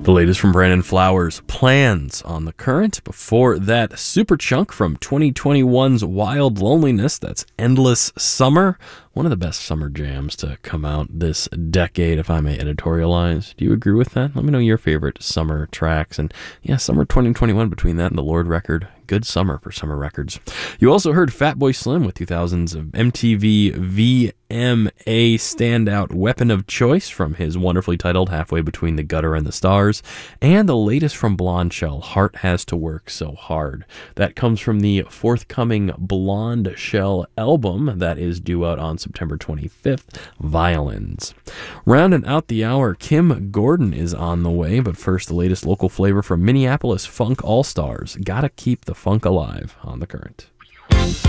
The latest from Brandon Flowers, Plans on the Current. Before that, Super Chunk from 2021's Wild Loneliness, that's Endless Summer. One of the best summer jams to come out this decade, if I may editorialize. Do you agree with that? Let me know your favorite summer tracks. And yeah, summer 2021, between that and the Lord record, good summer for summer records. You also heard Fatboy Slim with 2000's MTV VMA standout Weapon of Choice from his wonderfully titled Halfway Between the Gutter and the Stars, and the latest from Blonde Shell, Heart Has to Work So Hard. That comes from the forthcoming Blonde Shell album that is due out on September 25th, Violins. Rounding out the hour, Kim Gordon is on the way, but first the latest local flavor from Minneapolis Funk All-Stars, Gotta Keep the Funk Alive on the Current.